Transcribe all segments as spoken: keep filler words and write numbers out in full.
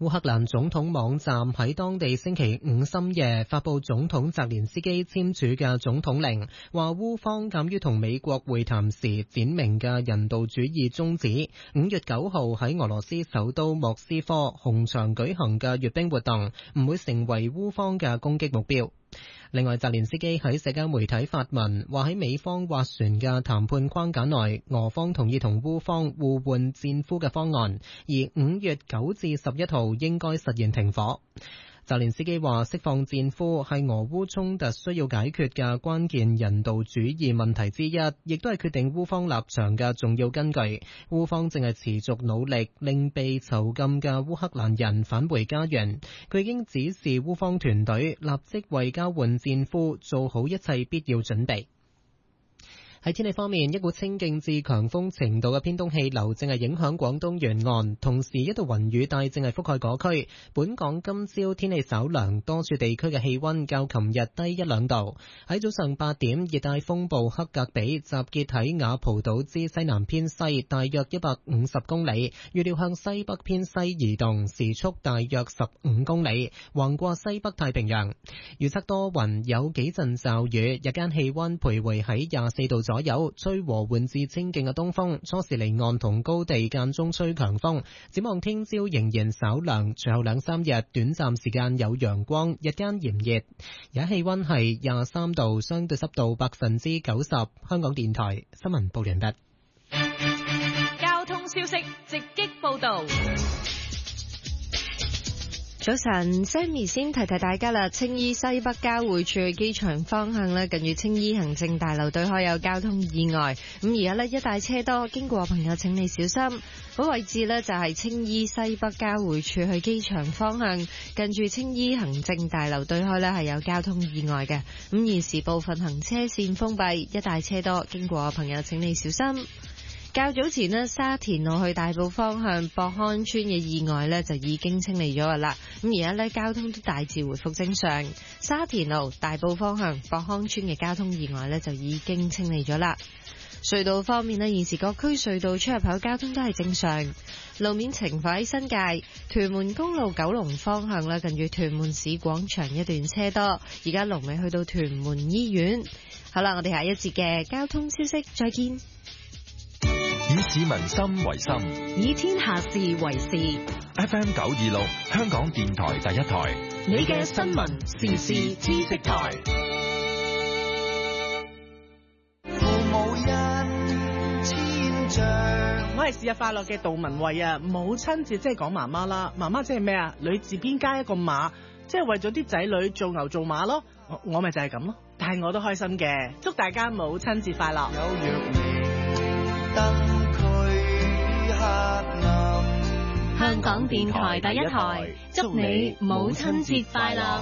烏克蘭總統網站喺當地星期五深夜發布總統澤連斯基簽署嘅總統令，話烏方鑒於同美國會談時展明嘅人道主義宗旨，五月九號喺俄羅斯首都莫斯科紅場舉行嘅閱兵活動唔會成為烏方嘅攻擊目標。另外，澤連斯基喺社交媒體發文，話喺美方斡旋嘅談判框架內，俄方同意同烏方互換戰俘嘅方案，而五月九至十一號應該實現停火。澤連斯基話，釋放戰俘係俄烏衝突需要解決嘅關鍵人道主義問題之一，亦都係決定烏方立場嘅重要根據。烏方正係持續努力令被囚禁嘅烏克蘭人返回家園。佢已經指示烏方團隊立即為交換戰俘做好一切必要準備。喺天氣方面，一股清勁至強風程度嘅偏東氣流正係影響廣東沿岸，同時一道雲雨帶正係覆蓋嗰區。本港今朝天氣稍涼，多處地區嘅氣溫較琴日低一兩度。喺早上八點，熱帶風暴克格比集結喺雅蒲島之西南偏西大約一百五十公里，預料向西北偏西移動，時速大約十五公里，橫過西北太平洋。預測多雲，有幾陣驟雨，日間氣溫徘徊喺廿四度左右，吹和緩至清勁嘅東風，初時離岸同高地間中吹強風。展望聽朝仍然稍涼，隨後兩三日短暫時間有陽光，日間炎熱。而家氣溫係廿三度，相對濕度百分之九十。香港電台新聞報完畢。 交通消息直擊報道。 早晨 Sammy 先提提大家啦，青衣西北交匯處嘅機場方向咧，近住青衣行政大樓對開有交通意外，咁而家咧一帶車多，經過朋友請你小心。嗰位置咧就係青衣西北交匯處去機場方向，近住青衣行政大樓對開咧係有交通意外嘅，咁現時部分行車線封閉，一帶車多，經過朋友請你小心。較早前呢，沙田路去大埔方向博康村嘅意外呢就已經清理咗噶啦，咁而家呢，交通都大致回復正常。沙田路大埔方向博康村嘅交通意外呢就已經清理咗啦。隧道方面呢，現時各區隧道出入口交通都係正常。路面情況喺新界屯門公路九龍方向呢，近住屯門市廣場一段車多，而家龍尾去到屯門醫院。好啦，我哋下一節嘅交通消息再見。 以市民心為心， 以天下事為事。 F M 九二六，香港電台第一台， 你嘅新聞時事知識台。 父母恩千丈， 我係是日快樂嘅杜文慧啊！母親節即係講媽媽啦，媽媽即係咩啊？女字邊加一個馬，即係為咗啲仔女做牛做馬咯。我我咪就係咁咯，但係我都開心嘅。祝大家母親節快樂！ 有若明燈區黑暗， 香港電台第一台，祝你母親節快樂！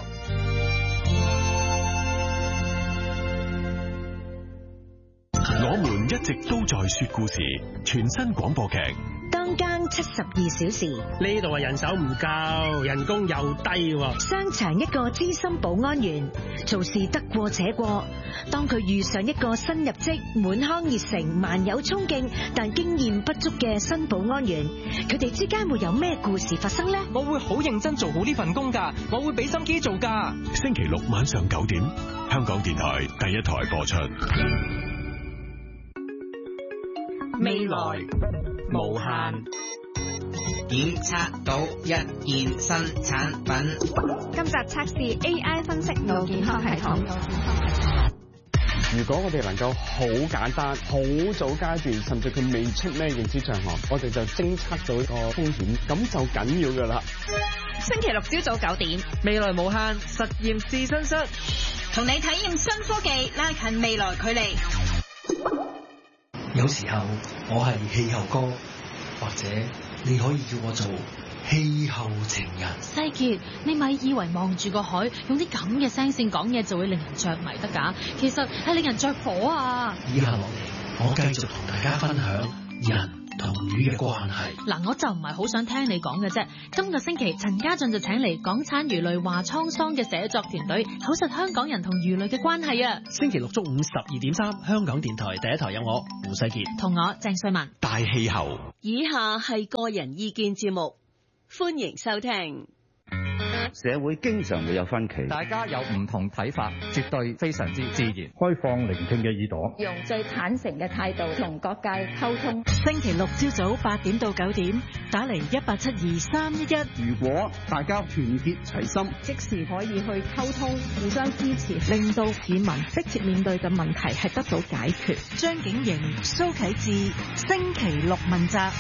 我們一直都在說故事，全新廣播劇。 當間七十二小時， 呢度係人手唔夠，人工又低。 商場一個資深保安員做事得過且過，當佢遇上一個新入職、滿腔熱誠、蠻有衝勁但經驗不足嘅新保安員，佢哋之間會有咩故事發生呢？ 我會好認真做好呢份工㗎，我會俾心機做㗎。 星期六晚上九點，香港電台第一台播出。 未來無限， 檢測到一件新產品。 今集測試 A I 分析腦健康系統。 如果我哋能夠好簡單、好早階段，甚至佢未出咩認知障礙，我哋就偵測到個風險，咁就緊要㗎啦。 星期六朝早九點， 未來無限實驗試身室， 同你體驗新科技，拉近未來距離。 有時候我係氣候哥，或者你可以叫我做氣候情人。 西傑，你咪以為望住個海，用啲咁嘅聲線講嘢就會令人着迷得㗎？其實係令人着火啊！ 以下落嚟，我繼續同大家分享人同魚嘅關係。 嗱，我就唔係好想聽你講嘅啫。今個星期陳家俊就請嚟港產魚類話滄桑嘅寫作團隊，口述香港人同魚類嘅關係啊！ 星期六中午十二點三，香港電台第一台有我胡世傑同我鄭瑞文。 大氣候。 以下係個人意見節目， 歡迎收聽。 社會經常會有分歧， 大家有唔同睇法，絕對非常之自然。 開放聆聽嘅耳朵， 用最坦誠嘅態度同各界溝通。 星期六朝早八點到九點，打嚟一八七二三一一。 如果大家團結齊心， 即時可以去溝通，互相支持，令到市民迫切面對嘅問題係得到解決。 張景瑩、蘇啟智，星期六問責。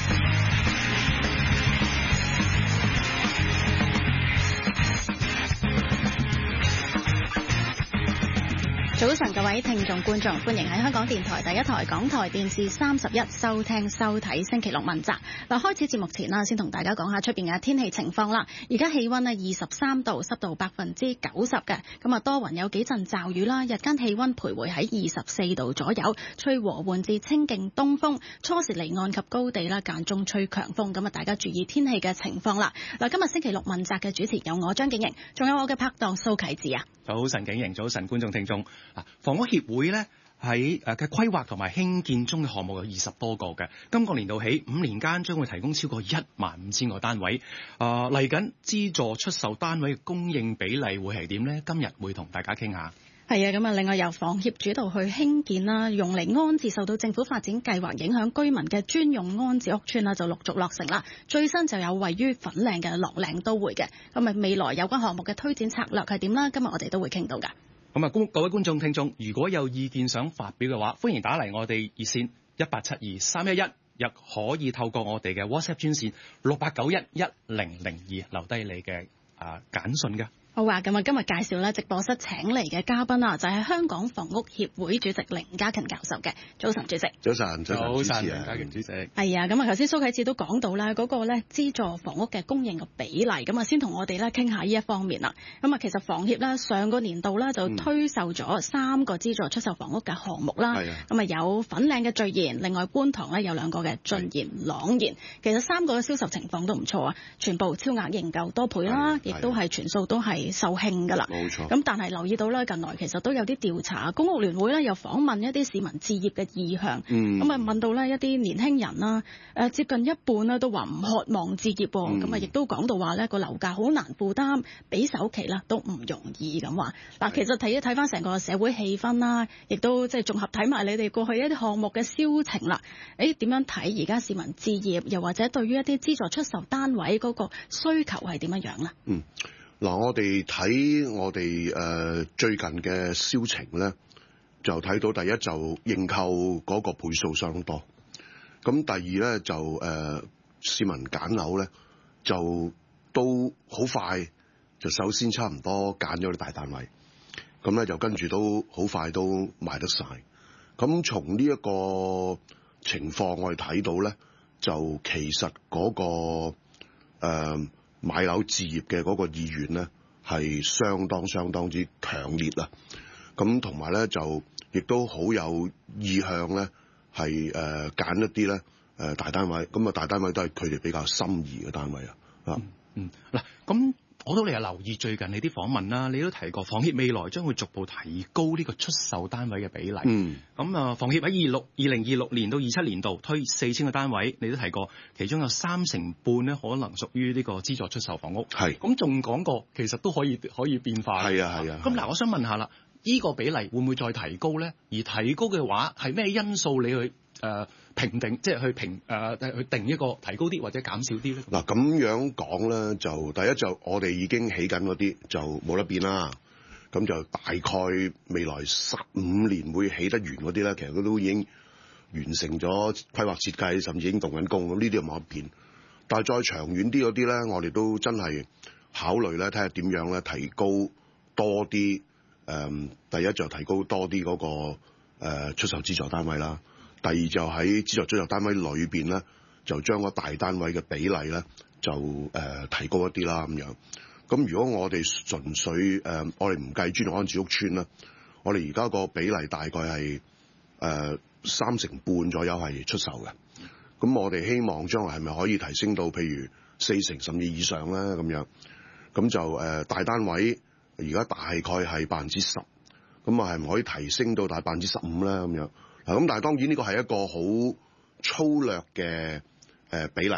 早晨，各位聽眾觀眾，歡迎喺香港電台第一台、港台電視三十一收聽收睇星期六問責。嗱，開始節目前啦，先同大家講下出邊嘅天氣情況啦。而家氣溫呢二十三度，濕度百分之九十嘅，咁啊多雲有幾陣驟雨啦。日間氣溫徘徊喺二十四度左右，吹和緩至清勁東風，初時離岸及高地啦，間中吹強風，咁啊大家注意天氣嘅情況啦。嗱，今日星期六問責嘅主持有我張景瑩，仲有我嘅拍檔蘇啟智啊。 早晨景瑩，早晨觀眾聽眾。房屋協會咧喺誒嘅規劃同埋興建中嘅項目有二十多個嘅，今個年度起五年間將會提供超過一萬五千個單位。誒嚟緊資助出售單位嘅供應比例會係點呢？今日會同大家傾下。 係啊，咁啊，另外由房協主導去興建啦，用嚟安置受到政府發展計劃影響居民嘅專用安置屋邨啦，就陸續落成啦。最新就有位於粉嶺嘅樂嶺都會嘅，咁啊未來有關項目嘅推展策略係點啦？今日我哋都會傾到㗎。 咁啊，各位觀眾聽眾，如果有意見想發表嘅話，歡迎打嚟我哋熱線一八七二三一一，亦可以透過我哋嘅 WhatsApp 專線六八九一一零零二留低你嘅啊簡訊㗎。 好啊，咁啊，今日介紹咧直播室請嚟嘅嘉賓啊，就係香港房屋協會主席凌嘉勤教授嘅。早晨，主席。 早晨，早晨， 早晨，凌嘉勤主席。 係啊，咁啊，頭先蘇啟智都講到啦，嗰個咧資助房屋嘅供應嘅比例，咁啊，先同我哋咧傾下呢一方面啦。咁啊，其實房協咧上個年度咧就推售咗三個資助出售房屋嘅項目啦。係啊。咁啊，有粉嶺嘅聚賢，另外觀塘咧有兩個嘅俊賢、朗賢。其實三個嘅銷售情況都唔錯啊，全部超額認購多倍啦，亦都係全數都係售罄㗎啦，冇錯。咁但係留意到咧，近來其實都有啲調查，公屋聯會咧又訪問一啲市民置業嘅意向，咁啊、嗯、問到咧一啲年輕人啦，誒接近一半咧都話唔渴望置業，咁啊亦都講到話咧個樓價好難負擔，俾首期啦都唔容易咁話。嗱，其實睇一睇翻成個社會氣氛啦，亦都即係綜合睇埋你哋過去一啲項目嘅銷情啦。誒點樣睇而家市民置業，又或者對於一啲資助出售單位嗰個需求係點樣樣咧？ 嗯。嗱，我哋睇我哋誒、呃、最近嘅銷情咧，就睇到第一就認購嗰個倍數相當多，咁第二咧就誒、呃、市民揀樓咧就都好快，就首先差唔多揀咗啲大單位，咁咧就跟住都好快都賣得晒。咁從呢一個情況我哋睇到咧，就其實嗰、嗰個、呃買樓置業嘅嗰個意願咧係相當相當之強烈啦，咁同埋咧就亦都好有意向咧係誒揀一啲咧誒大單位，咁啊大單位都係佢哋比較心儀嘅單位啊。 嗯嗯，嗱咁。我都你又留意最近你啲訪問啦，你都提過房協未來將會逐步提高呢個出售單位嘅比例。嗯，咁啊，房協喺二六二零二六年到二七年度推四千個單位，你都提過，其中有三成半咧可能屬於呢個資助出售房屋。係，咁仲講過，其實都可以可以變化。係啊係啊。咁嗱，我想問下啦，呢個比例會唔會再提高咧？而提高嘅話，係咩因素你去誒？呃評定即係去評誒、呃、去定一個提高啲或者減少啲咧。 嗱咁樣講咧，就第一就我哋已經起緊嗰啲就冇得變啦。咁就大概未來十五年會起得完嗰啲咧，其實佢都已經完成咗規劃設計，甚至已經動緊工。咁呢啲又冇得變。但係再長遠啲嗰啲咧，我哋都真係考慮咧，睇下點樣咧提高多啲誒、呃。第一就提高多啲嗰、那個、呃、出售資助單位啦。第二就喺資助出售單位裏邊咧，就將個大單位嘅比例咧就誒、呃、提高一啲啦咁樣。咁如果我哋純粹誒、呃、我哋唔計專用安置屋邨啦，我哋而家個比例大概係誒、呃、三成半左右係出售嘅。咁我哋希望將來係咪可以提升到譬如四成甚至以上咧咁樣？咁就誒、呃、大單位而家大概係百分之十，咁啊係唔可以提升到大百分之十五咧咁樣？咁但係當然呢個係一個好粗略嘅誒比例，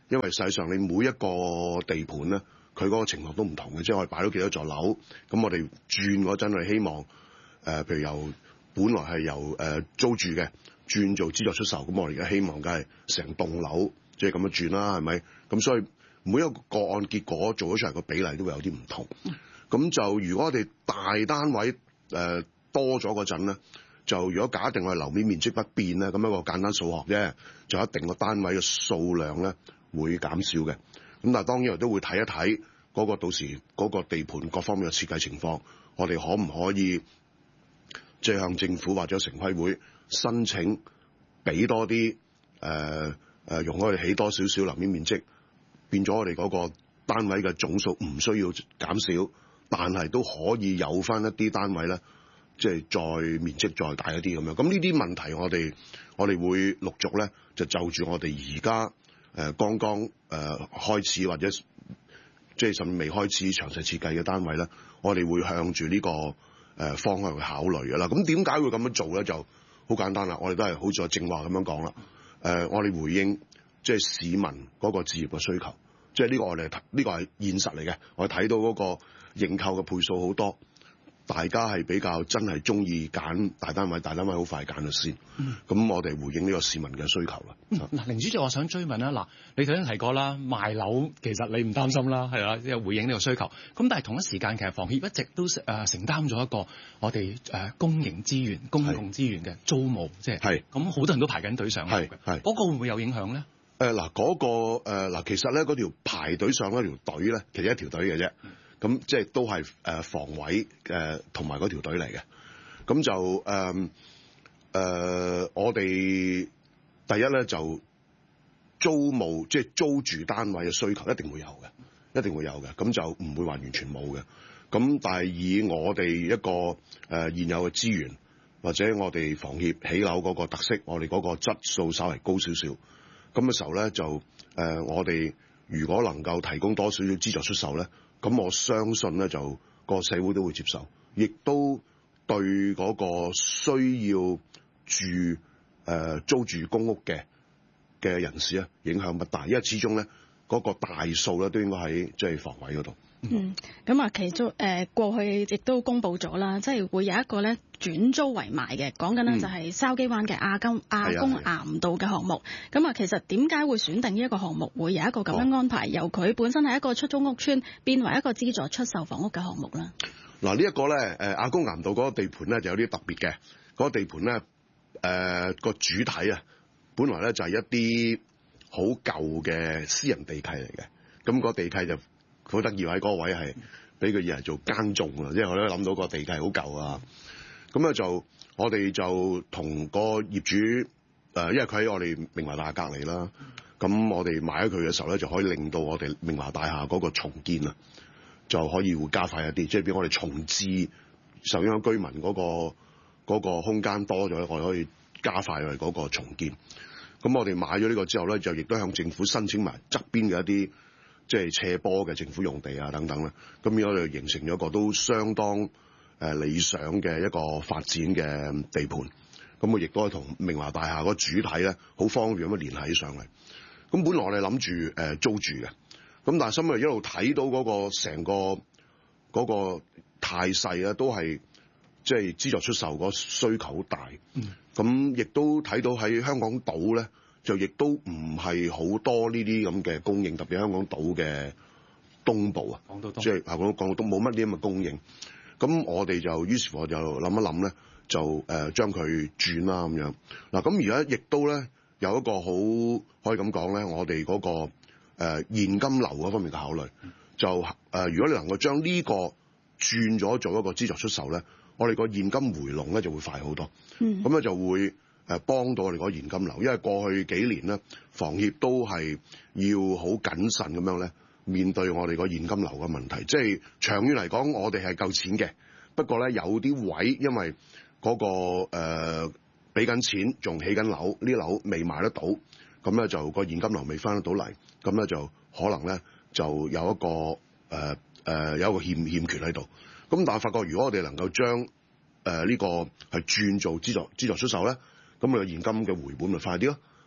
因為實際上你每一個地盤咧，佢嗰個情況都唔同嘅，即係我哋擺咗幾多座樓，咁我哋轉嗰陣係希望誒、呃，譬如由本來係由誒、呃、租住嘅轉做資助出售，咁我哋而家希望梗係成棟樓即係咁樣轉啦，係咪？咁所以每一個個案結果做咗出嚟個比例都會有啲唔同。咁就如果我哋大單位誒、呃、多咗嗰陣咧，就如果假定我哋樓面面積不變咧，咁一個簡單數學啫，就一定個單位嘅數量咧會減少嘅。咁但係當然我都會睇一睇嗰個到時嗰個地盤各方面嘅設計情況，我哋可唔可以即係向政府或者城規會申請俾多啲誒誒容許我哋起多少少樓面面積，變咗我哋嗰個單位嘅總數唔需要減少，但係都可以有翻一啲單位咧，即係再面積再大一啲咁樣。咁呢啲問題我哋我哋會陸續咧就就住我哋而家誒剛剛誒、呃、開始或者即係甚至未開始詳細設計嘅單位咧，我哋會向住呢、這個誒、呃、方向去考慮嘅啦。咁點解會咁樣做咧？就好簡單啦，我哋都係好似我正話咁樣講啦。誒、呃，我哋回應即係市民嗰個置業嘅需求，即係呢個我哋呢、這個係現實嚟嘅。我哋睇到嗰個認購嘅倍數好多。大家係比較真係中意揀大單位，大單位好快揀咗先。咁、嗯、我哋回應呢個市民嘅需求啦。 嗱、嗯，凌主席，我想追問啦。嗱，你頭先提過啦，賣樓其實你唔擔心啦，係啦，即係回應呢個需求。咁但係同一時間，其實房協一直都誒、呃、承擔咗一個我哋誒、呃、公營資源、公共資源嘅租務，即係咁好多人都排緊隊上嘅。係嗰個會唔會有影響咧？ 誒嗱，嗰個誒嗱，其實咧嗰條排隊上嗰條隊咧，其實一條隊嘅啫。嗯咁即係都係誒房委誒同埋嗰條隊嚟嘅，咁就誒誒、呃呃、我哋第一咧就租務即係租住單位嘅需求一定會有嘅，一定會有嘅，咁就唔會話完全冇嘅。咁但係以我哋一個誒、呃、現有嘅資源或者我哋房協起樓嗰個特色，我哋嗰個質素稍為高少少，咁嘅時候咧就誒、呃、我哋如果能夠提供多少少資助出售咧。咁我相信咧，就個社會都會接受，亦都對嗰個需要住誒、呃、租住公屋嘅嘅人士咧影響不大，因為始終咧嗰、那個大數咧都應該喺即係房委嗰度。 嗯，咁啊，其中誒、呃、過去亦都公佈咗啦，即係會有一個咧轉租為賣嘅，講緊咧就係筲箕灣嘅亞金亞公岩道嘅項目。咁啊，其實點解會選定呢一個項目，會有一個咁樣安排，哦、由佢本身係一個出租屋邨變為一個資助出售房屋嘅項目咧？ 嗱，呢一個咧誒亞公岩道嗰個地盤咧就有啲特別嘅，嗰、那個地盤咧誒個主體啊，本來咧就係一啲好舊嘅私人地契嚟嘅，咁、那個地契就。好得意喺嗰個位係俾佢嘢嚟做耕種啊！即係我都諗到個地契好舊啊，咁咧就我哋就同個業主誒、呃，因為佢喺我哋明華大廈隔離啦，咁我哋買咗佢嘅時候咧，就可以令到我哋明華大廈嗰個重建啊，就可以會加快一啲，即係俾我哋重置受影響居民嗰、嗰個嗰、嗰個空間多咗，我哋可以加快我哋嗰個重建。咁我哋買咗呢個之後咧，就亦都向政府申請埋側邊嘅一啲。即係斜坡嘅政府用地啊等等啦，咁而家就形成咗一個都相當誒理想嘅一個發展嘅地盤。咁我亦都係同明華大廈個主體咧好方便咁樣聯繫起上嚟。咁本來我哋諗住誒租住嘅，咁但係心裏一路睇到嗰個成個嗰個態勢咧，都係即係資助出售嗰需求好大。咁亦都睇到喺香港島咧。就亦都唔係好多呢啲咁嘅供應，特別香港島嘅東部啊，即係香港港島都冇乜呢啲咁嘅供應。咁我哋就於是乎我就諗一諗咧，就誒、呃、將佢轉啦咁樣。嗱，咁而家亦都咧有一個好可以咁講咧，我哋嗰、那個誒、呃、現金流嗰方面嘅考慮，就誒、呃、如果你能夠將呢個轉咗做一個資助出售咧，我哋個現金回籠咧就會快好多。嗯，咁咧就會。誒幫到我哋嗰個現金流，因為過去幾年咧，房協都係要好謹慎咁樣咧面對我哋個現金流嘅問題。即係長遠嚟講，我哋係夠錢嘅，不過咧有啲位因為嗰、嗰個誒俾緊錢，仲起緊樓，呢樓未賣得到，咁咧就個現金流未翻得到嚟，咁咧就可能咧就有一個誒誒、呃呃、有一個欠欠缺喺度。咁但係發覺，如果我哋能夠將誒呢、呃呢個係轉做資助資助出售咧。咁佢嘅現金嘅回本咪快啲咯，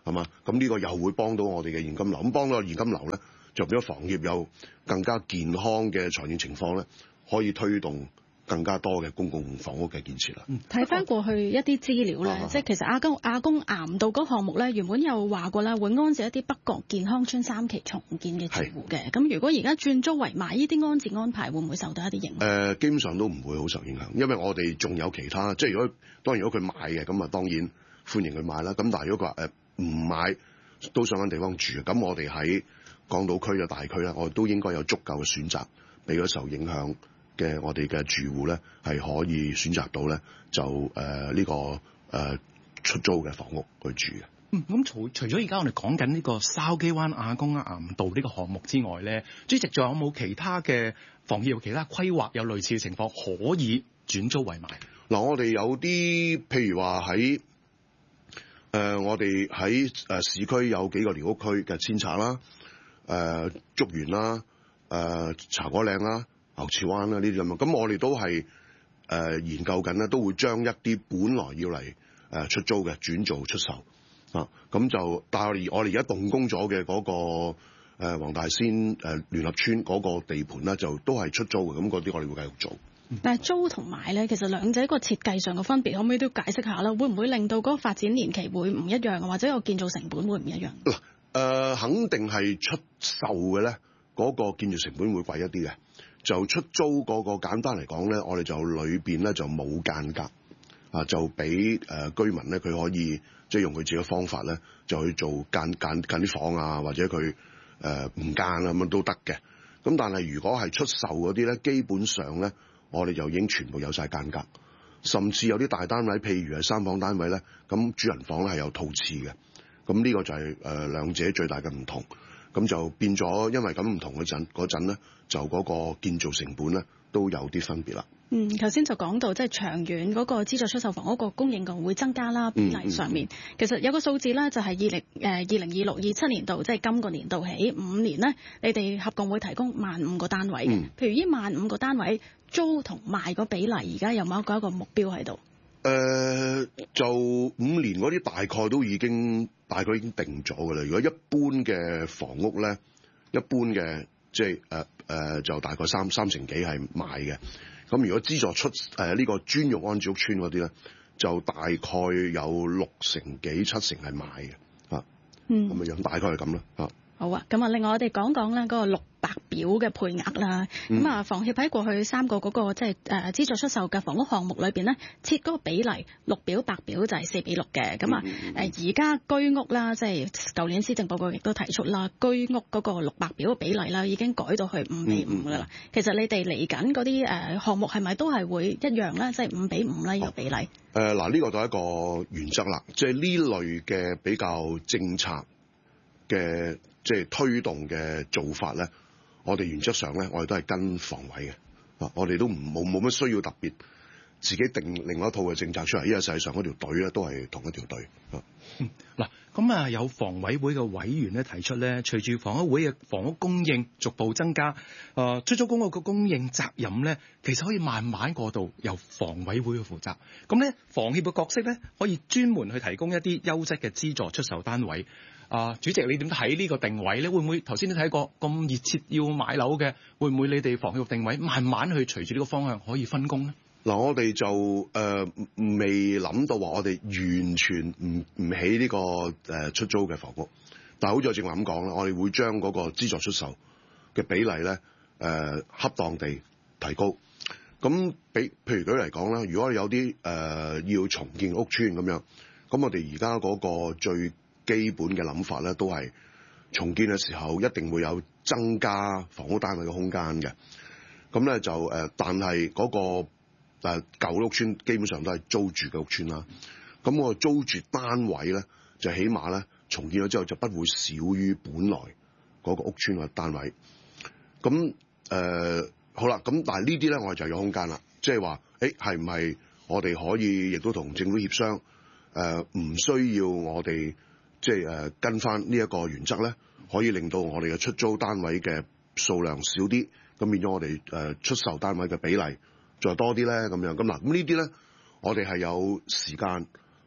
係嘛？咁呢個又會幫到我哋嘅現金流，咁幫到現金流咧，就變咗房協有更加健康嘅財政情況咧，可以推動更加多嘅公共房屋嘅建設啦。 睇翻過去一啲資料咧，即係其實亞公亞公岩道嗰個項目咧，原本有話過啦，會安置一啲北角健康村三期重建嘅住戶嘅。咁如果而家轉租為賣，呢啲安置安排會唔會受到一啲影響？誒、 呃，基本上都唔會好受影響，因為我哋仲有其他，即係如果當然如果佢買嘅，咁啊當然歡迎佢買啦。咁但係如果佢話誒唔買，都想揾地方住嘅，咁我哋喺港島區嘅大區咧，我哋都應該有足夠嘅選擇，俾咗受影響嘅我哋嘅住戶咧，係可以選擇到咧，就誒呢、呃這個誒、呃、出租嘅房屋去住嘅。 嗯，咁除除咗而家我哋講緊呢個筲箕灣亞公岩道呢個項目之外咧，主席仲有冇其他嘅房協有其他規劃有類似嘅情況可以轉租為賣？ 嗱、呃，我哋有啲譬如話喺誒我哋喺誒市區有幾個寮屋區嘅遷拆啦，誒、呃、竹園啦，誒、呃、茶果嶺啦。牛池灣啦呢啲咁啊，咁我哋都係誒、呃、研究緊咧，都會將一啲本來要嚟誒、呃、出租嘅轉做出售啊，咁就但係我哋而家動工咗嘅嗰個誒、呃、黃大仙誒、呃、聯合村嗰個地盤咧，就都係出租嘅，咁嗰啲我哋會繼續做。 但係租同買咧，其實兩者個設計上嘅分別，可唔可以都解釋下啦？會唔會令到嗰個發展年期會唔一樣，或者個建造成本會唔一樣？ 嗱、呃，誒肯定係出售嘅咧，嗰、嗰個建造成本會貴一啲嘅。就出租嗰個簡單嚟講咧，我哋就裏邊咧就冇間隔啊，就俾誒、呃、居民咧佢可以即係用佢自己嘅方法咧，就去做間間間啲房啊，或者佢誒唔間啊咁樣都得嘅。咁但係如果係出售嗰啲咧，基本上咧我哋就已經全部有晒間隔，甚至有啲大單位，譬如係三房單位咧，咁主人房咧係有套廁嘅。咁呢個就係、是、誒、呃、兩者最大嘅唔同。咁就變咗，因為咁唔同嗰陣嗰陣咧，就嗰個建造成本咧都有啲分別啦。 嗯，頭先就講到即係長遠嗰個資助出售房屋個供應量會增加啦，比例上面、嗯嗯、其實有個數字咧，就係二零誒二零二六二七年度，即係今個年度起五年咧，你哋合共會提供萬五個單位嘅。嗯、譬如呢萬五個單位租同賣個比例，而家有冇一個一個目標喺度？ 誒、呃，就五年嗰啲大概都已經大概已經定咗㗎啦。如果一般嘅房屋咧，一般嘅即係誒誒，就大概三三成幾係賣嘅。咁如果資助出誒呢、呃這個專用安置屋邨嗰啲咧，就大概有六成幾七成係賣嘅啊。嗯，咁嘅樣大概係咁啦啊。 好啊，咁啊，另外我哋講講咧嗰個綠白表嘅配額啦。咁啊、嗯，房協喺過去三個嗰、那個即係誒資助出售嘅房屋項目裏邊咧，設嗰個比例綠表白表就係四比六嘅。咁啊誒而家居屋啦，即係舊年施政報告亦都提出啦，居屋嗰個綠白表嘅比例啦，已經改到去五比五噶啦。嗯嗯、其實你哋嚟緊嗰啲誒項目係咪都係會一樣咧？即係五比五咧呢個比例？誒嗱呢個就係一個原則啦，即係呢類嘅比較政策嘅。即係推動嘅做法咧，我哋原則上咧，我哋都係跟房委嘅，啊，我哋都唔冇冇乜需要特別自己定另外一套嘅政策出嚟，因為實際上嗰條隊咧都係同一條隊。啊， 嗱、嗯，咁啊有房委會嘅委員咧提出咧，隨住房屋會嘅房屋供應逐步增加，誒、呃、出租公屋嘅供應責任咧，其實可以慢慢過渡由房委會去負責。咁咧，房協嘅角色咧，可以專門去提供一啲優質嘅資助出售單位。啊，主席，你點睇呢個定位咧？會唔會頭先都睇過咁熱切要買樓嘅，會唔會你哋房協定位慢慢去隨住呢個方向可以分工咧？ 嗱、呃，我哋就誒、呃、未諗到話我哋完全唔唔起呢個誒、呃、出租嘅房屋，但係好似我正話咁講啦，我哋會將嗰個資助出售嘅比例咧誒、呃、恰當地提高。咁比譬如舉例嚟講啦，如果有啲誒、呃、要重建屋邨咁樣，咁我哋而家嗰個最基本嘅諗法咧，都係重建嘅時候一定會有增加房屋單位嘅空間嘅。咁咧就誒，但係嗰個誒舊屋邨基本上都係租住嘅屋邨啦。咁我租住單位咧，就起碼咧重建咗之後就不會少於本來嗰個屋邨嘅單位。咁誒、呃、好啦，咁但係呢啲咧我哋就有空間啦，即係話誒係唔係我哋可以亦都同政府協商誒，唔、呃、需要我哋。即係誒跟翻呢一個原則咧，可以令到我哋嘅出租單位嘅數量少啲，咁變咗我哋誒出售單位嘅比例再多啲咧，咁樣咁嗱，咁呢啲咧我哋係有時間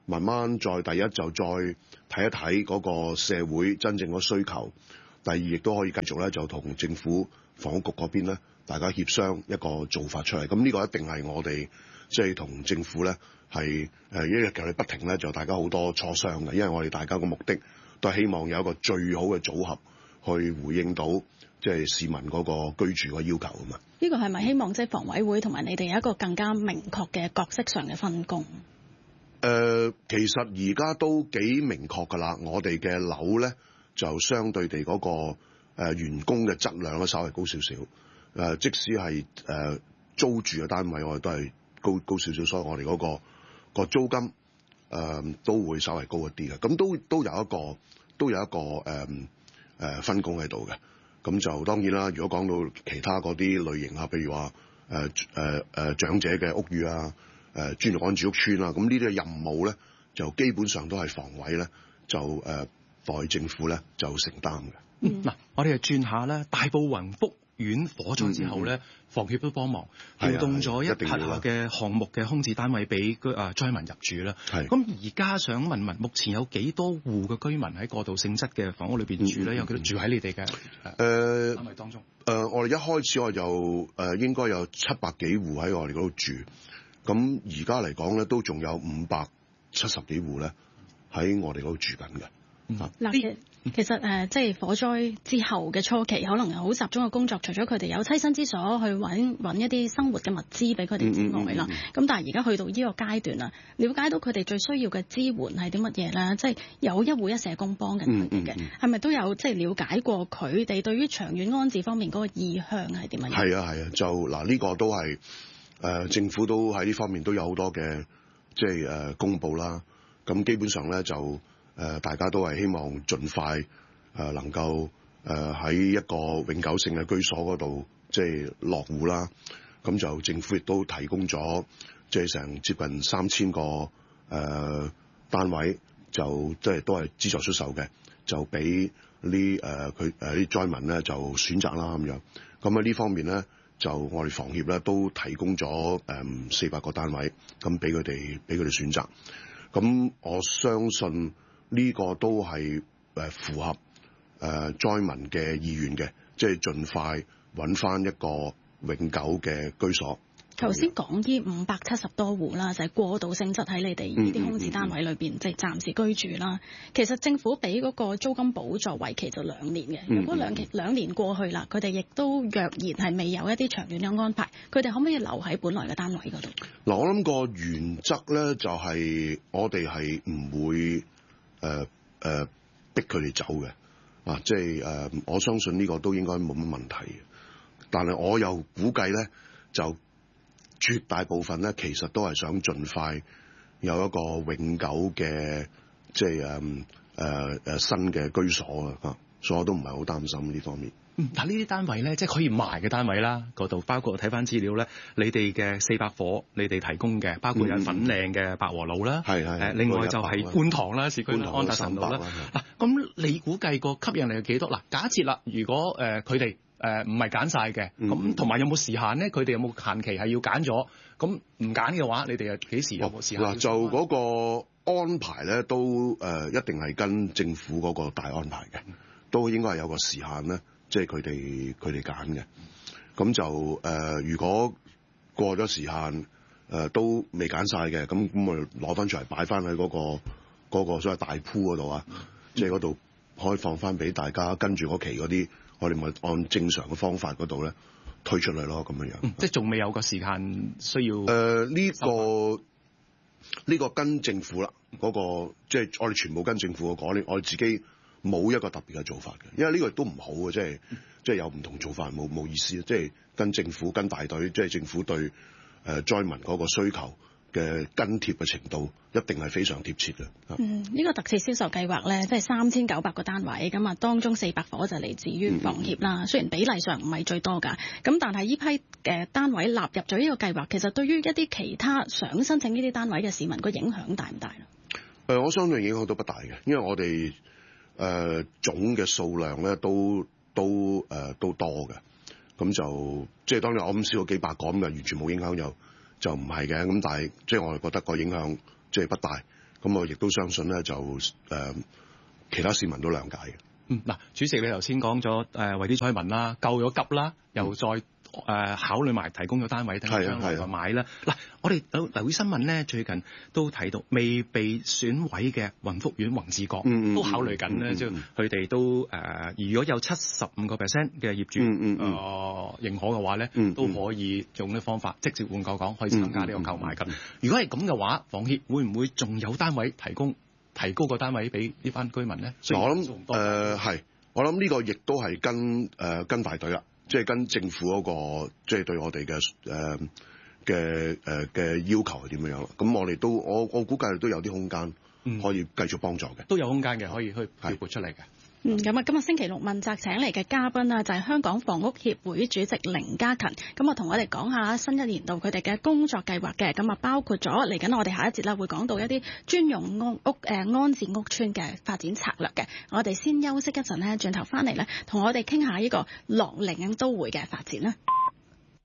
慢慢再第一就再睇一睇嗰個社會真正嘅需求，第二亦都可以繼續咧就同政府房屋局嗰邊咧大家協商一個做法出嚟。咁呢個一定係我哋即係同政府咧係誒一日其實不停咧就大家好多磋商嘅，因為我哋大家個目的都係希望有一個最好嘅組合去回應到即係市民嗰個居住嘅要求啊嘛。 呢個係咪希望即係房委會同埋你哋有一個更加明確嘅角色上嘅分工？ 誒、呃，其實而家都幾明確㗎啦。我哋嘅樓咧就相對地嗰、那個、呃、員工嘅質量咧稍微高少少。誒、呃，即使係誒、呃、租住嘅單位，我哋都係高高少少，所以我哋嗰、那個、那個租金誒、呃、都會稍微高一啲嘅。咁都都有一個都有一個誒誒、呃、分工喺度嘅。咁就當然啦，如果講到其他嗰啲類型啊，譬如話誒誒誒長者嘅屋宇啊。誒專業安置屋邨啦，咁呢啲嘅任務咧，就基本上都係房委咧，就誒代政府咧就承擔嘅。 嗯，嗱，我哋就轉下咧，大埔宏福苑火災之後咧，嗯嗯、房協都幫忙調動咗一轄下嘅項目嘅空置單位俾居啊災民入住啦。係。咁而家想問問，目前有幾多戶嘅居民喺過渡性質嘅房屋裏邊住咧？嗯嗯、有幾多住喺你哋嘅誒單位當中？誒、 呃，我哋一開始我就誒、呃、應該有七百幾戶喺我哋嗰度住。咁而家嚟講咧，都仲有五百七十幾戶咧喺我哋嗰度住緊嘅。 嗱、嗯，其實誒，即、呃、係、就是、火災之後嘅初期，可能好集中嘅工作，除咗佢哋有棲身之所去揾揾一啲生活嘅物資俾佢哋之外啦。咁、嗯嗯嗯、但係而家去到呢個階段啦，了解到佢哋最需要嘅支援係啲乜嘢咧？即、就、係、是、有一戶一社工幫緊佢哋嘅，係、嗯、咪、嗯嗯、都有即係、就是、了解過佢哋對於長遠安置方面嗰個意向係點樣？ 係啊係啊，就嗱呢、這個都係。誒、呃、政府都喺呢方面都有好多嘅即係誒、呃、公佈啦，咁基本上咧就誒、呃、大家都係希望盡快誒、呃、能夠誒喺一個永久性嘅居所嗰度即係落戶啦，咁就政府亦都提供咗即係成接近三千個誒、呃、單位，就即係都係資助出售嘅，就俾呢誒佢誒啲災民咧就選擇啦咁樣，咁喺呢方面咧。就我哋房協咧都提供咗誒四百個單位，咁俾佢哋俾佢哋選擇。咁我相信呢個都係誒符合誒災民嘅意願嘅，即係盡快揾翻一個永久嘅居所。 頭先講呢五百七十多戶啦，就係、是、過渡性質喺你哋呢啲空置單位裏邊，即係暫時居住啦。其實政府俾嗰個租金補助為期就兩年嘅。如果兩期兩年過去啦，佢哋亦都若然係未有一啲長遠嘅安排，佢哋可唔可以留喺本來嘅單位嗰度？ 嗱，我諗個原則咧就係我哋係唔會誒誒、呃呃、逼佢哋走嘅啊，即係誒我相信呢個都應該冇乜問題嘅。但係我又估計咧就。絕大部分咧，其實都係想盡快有一個永久嘅，即係誒誒誒新嘅居所啊！嚇，所以我都唔係好擔心呢方面。 嗯，但係呢啲單位咧，即係可以賣嘅單位啦，嗰度包括睇翻資料咧，你哋嘅四百伙，你哋提供嘅，包括有粉嶺嘅百和路啦，係、嗯、係，另外就係觀塘啦，市區安達臣道啦。嗱，咁你估計個吸引力係幾多？嗱，假設啦，如果誒佢哋。誒唔係揀晒嘅，咁同埋有冇時限咧？佢哋有冇限期係要揀咗？咁唔揀嘅話，你哋又幾時有冇時限？嗱、 哦，就嗰個安排咧，都誒、呃、一定係跟政府嗰個大安排嘅，都應該係有個時限咧，即係佢哋佢哋揀嘅。咁就誒、呃，如果過咗時限，誒、呃、都未揀晒嘅，咁咁咪攞翻出嚟擺翻喺嗰個嗰個所謂大鋪嗰度啊，即係嗰度開放翻俾大家跟住嗰期嗰啲。我哋咪按正常嘅方法嗰度咧推出嚟咯，咁樣樣。 嗯、即係仲未有個時間需要。誒、 呃、呢、這個呢、這個跟政府啦，嗰、那個即係我哋全部跟政府嘅講，我哋自己冇一個特別嘅做法嘅，因為呢個亦都唔好嘅，即係即係有唔同做法冇冇意思，即係跟政府跟大隊，即係政府對誒災民嗰個需求嘅跟貼嘅程度一定係非常貼切嘅。 嗯，呢、這個特設銷售計劃咧，即係三千九百個單位，咁啊當中四百伙就嚟自於房協啦。嗯嗯、雖然比例上唔係最多㗎，咁但係呢批嘅單位納入咗呢個計劃，其實對於一啲其他想申請呢啲單位嘅市民個影響大唔大咧？誒、 呃，我相信影響都不大嘅，因為我哋誒、呃、總嘅數量咧都都誒、呃、都多嘅，咁就即係當然我咁少咗幾百個咁就完全冇影響就。就唔係嘅，咁但係即係我哋覺得個影響即係不大， 咁我亦都相信咧就誒、呃、其他市民都諒解嘅。 嗯，嗱，主席你頭先講咗誒為啲災民啦，救咗急啦，又再誒、呃、考慮埋提供咗單位，等將來再買啦。嗱，我哋留留意新聞咧，最近都睇到未被選委嘅雲福苑宏志閣、嗯、都考慮緊咧，即係佢哋都誒、呃，如果有七十五個 percent 嘅業主誒、嗯嗯呃、認可嘅話咧、嗯，都可以用呢個方法，直接換購講可以參加呢個購買咁、嗯嗯嗯。如果係咁嘅話，房協會唔會仲有單位提供？提高個單位俾呢班居民咧， 我諗誒係，我諗呢個亦都係跟誒、呃、跟大隊啦，即係跟政府嗰、那個即係、就是、對我哋嘅誒嘅誒嘅要求係點樣啦。咁我哋都我我估計都有啲空間可以繼續幫助嘅、嗯， 都有空間嘅，可以去調撥出嚟嘅。 嗯，咁啊，今日星期六問責請嚟嘅嘉賓啊，就係香港房屋協會主席凌嘉勤，咁啊，同我哋講下新一年度佢哋嘅工作計劃嘅，咁啊，包括咗嚟緊我哋下一節啦，會講到一啲專用屋屋誒、呃、安置屋邨嘅發展策略嘅。我哋先休息一陣咧，轉頭翻嚟咧，同我哋傾下呢個樂齡都會嘅發展啦。